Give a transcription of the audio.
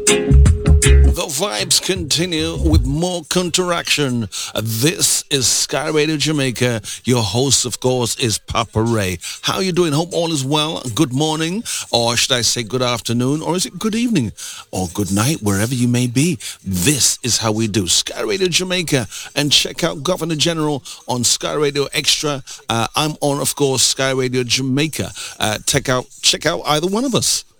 The vibes continue with more counteraction. This is Sky Radio Jamaica. Your host, of course, is Papa Ray. How are you doing? Hope all is well. Good morning, or should I say good afternoon, or is it good evening, or good night, wherever you may be. This is how we do Sky Radio Jamaica. And check out Governor General on Sky Radio Extra. I'm on, of course, Sky Radio Jamaica. Check out either one of us.